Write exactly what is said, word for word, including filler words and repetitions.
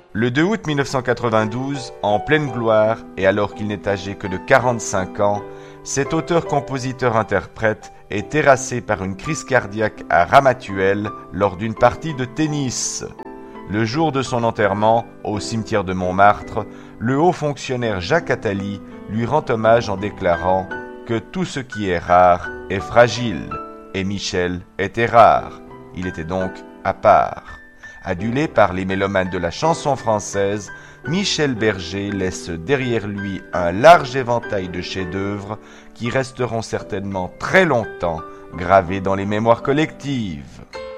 Le deux août mille neuf cent quatre-vingt-douze, en pleine gloire et alors qu'il n'est âgé que de quarante-cinq ans, cet auteur-compositeur-interprète est terrassé par une crise cardiaque à Ramatuelle lors d'une partie de tennis. Le jour de son enterrement, au cimetière de Montmartre, le haut fonctionnaire Jacques Attali lui rend hommage en déclarant que tout ce qui est rare est fragile. Et Michel était rare. Il était donc à part. Adulé par les mélomanes de la chanson française, Michel Berger laisse derrière lui un large éventail de chefs-d'œuvre qui resteront certainement très longtemps gravés dans les mémoires collectives.